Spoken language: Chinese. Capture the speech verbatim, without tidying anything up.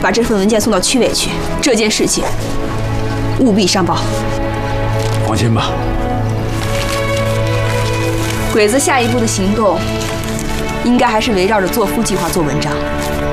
把这份文件送到区委去。这件事情务必上报。 放心吧。 鬼子下一步的行动，应该还是围绕着作夫计划做文章。